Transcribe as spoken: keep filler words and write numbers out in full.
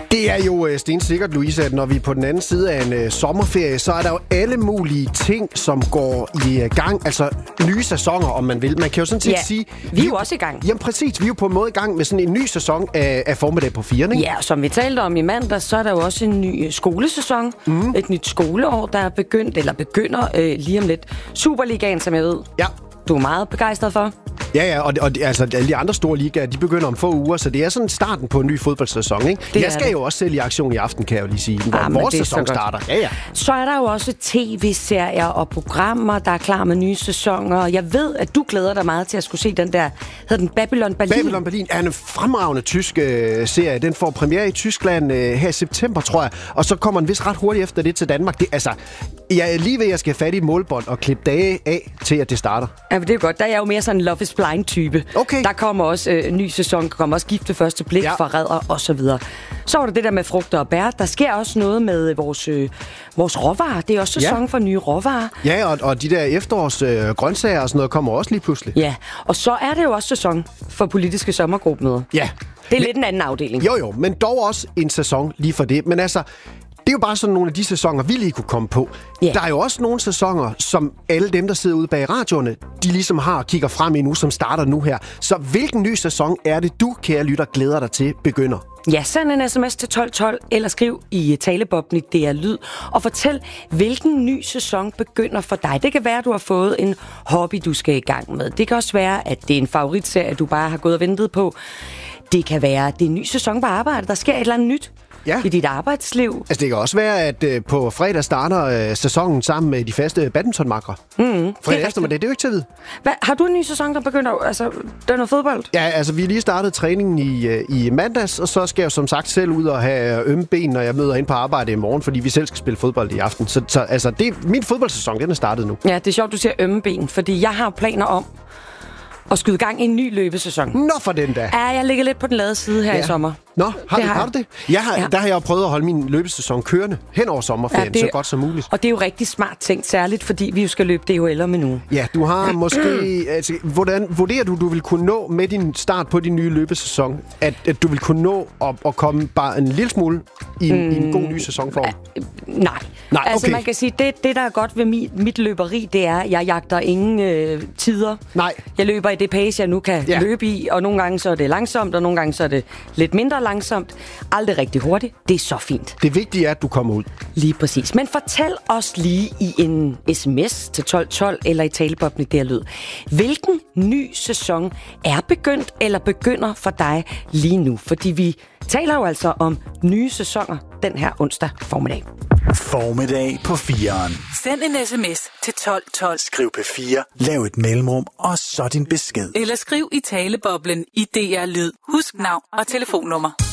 Det er jo øh, stensikkert, Louise, at når vi er på den anden side af en øh, sommerferie, så er der jo alle mulige ting, som går i øh, gang. Altså nye sæsoner, om man vil. Man kan jo sådan set ja, sige... vi er jo også i gang. Jamen præcis, vi er jo på en måde i gang med sådan en ny sæson af, af Formiddag på fire, ikke? Ja, som vi talte om i mandag, så er der jo også en ny skolesæson. Mm. Et nyt skoleår, der er begyndt, eller begynder øh, lige om lidt. Superligaen, som jeg ved, ja. du er meget begejstret for. Ja, ja, og, og altså, alle de andre store ligaer, de begynder om få uger, så det er sådan starten på en ny fodboldsæson, ikke? Det jeg skal det. jo også selv i aktion i aften, kan jeg jo lige sige, hvor ah, vores sæson starter. Ja, ja. Så er der jo også tv-serier og programmer, der er klar med nye sæsoner. Jeg ved, at du glæder dig meget til at skulle se den der, hedder den Babylon Berlin? Babylon Berlin er en fremragende tysk øh, serie. Den får premiere i Tyskland øh, her i september, tror jeg, og så kommer den vist ret hurtigt efter det til Danmark. Det, altså, jeg er lige ved, at jeg skal have fat i et målbånd og klippe dage af til, at det starter. Ja, men det er godt. Der er jeg jo mere sådan en Love is Blind-type. Okay. Der kommer også øh, en ny sæson, der kommer også Gift ved første blik, ja. Forræder og så videre. Så var der det der med frugter og bær. Der sker også noget med vores, øh, vores råvarer. Det er også sæson ja. for nye råvarer. Ja, og, og de der efterårs øh, grøntsager og sådan noget kommer også lige pludselig. Ja, og så er det jo også sæson for politiske sommergruppemøder. Ja. Det er men, lidt en anden afdeling. Jo, jo, men dog også en sæson lige for det. Men altså... Det er jo bare sådan nogle af de sæsoner, vi lige kunne komme på. Yeah. Der er jo også nogle sæsoner, som alle dem, der sidder ude bag radioerne, de ligesom har og kigger frem i nu, som starter nu her. Så hvilken ny sæson er det, du, kære lytter, glæder dig til begynder? Ja, send en sms til tolv tolv, eller skriv i talebobben i D R Lyd, og fortæl, hvilken ny sæson begynder for dig. Det kan være, at du har fået en hobby, du skal i gang med. Det kan også være, at det er en favoritserie, du bare har gået og ventet på. Det kan være, at det er en ny sæson på arbejde. Der sker et eller andet nyt. Ja. I dit arbejdsliv. Altså, det kan også være, at øh, på fredag starter øh, sæsonen sammen med de faste badmintonmakre. Mm, fredag eftermiddag, det er jo ikke til at vide. Hvad, har du en ny sæson, der begynder? Altså, der er noget fodbold? Ja, altså, vi har lige startet træningen i, øh, i mandags, og så skal jeg jo som sagt selv ud og have ømme ben, når jeg møder ind på arbejde i morgen, fordi vi selv skal spille fodbold i aften. Så, så altså, det, min fodboldsæson, den er startet nu. Ja, det er sjovt, du siger ømme ben, fordi jeg har planer om og skyde gang i en ny løbesæson. Nå for den da. Ja, jeg ligger lidt på den lade side her ja. i sommer. Nå, har, det du, har, har du det? Jeg har, ja. Der har jeg jo prøvet at holde min løbesæson kørende hen over sommerferien, ja, det, så godt som muligt. Og det er jo rigtig smart tænkt, særligt fordi vi jo skal løbe D H L om en uge. Ja, du har måske... altså, hvordan vurderer du, du vil kunne nå med din start på din nye løbesæson, at, at du vil kunne nå at, at komme bare en lille smule i en, mm. i en god ny sæsonform? Uh, nej. nej okay. Altså man kan sige, det, det der er godt ved mit, mit løberi, det er, at jeg jagter ingen øh, tider. Nej. Jeg løber i det pace, jeg nu kan ja. løbe i, og nogle gange så er det langsomt, og nogle gange så er det lidt mindre langsomt. Aldrig rigtig hurtigt. Det er så fint. Det vigtige er, at du kommer ud. Lige præcis. Men fortæl os lige i en sms til tolv tolv eller i talebobben i D R Lyd. Hvilken ny sæson er begyndt eller begynder for dig lige nu? Fordi vi taler jo altså om nye sæsoner den her onsdag formiddag. Formiddag på fireren. Send en sms til tolv tolv. Skriv P fire, lav et mellemrum og så din besked. Eller skriv i taleboblen i D R Lyd. Husk navn og telefonnummer.